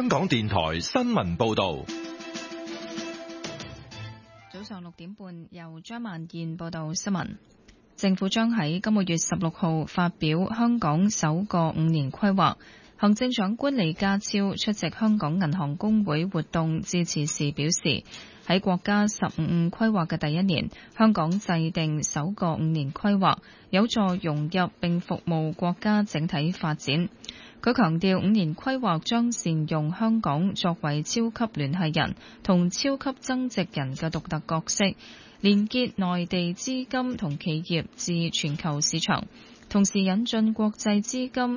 香港電台新聞報道。 早上6點半，由張曼燕報道新聞。政府將喺今個月16號發表香港首個5年規劃。行政長官李家超出席香港銀行公會活動致辭時表示，喺國家15規劃嘅第一年，香港制定首個5年規劃，有助融入並服務國家整體發展。佢強調5年規劃將善用香港作為超級聯繫人同超級增值人嘅獨特角色，連結內地資金同企業至全球市場，同時引進國際資金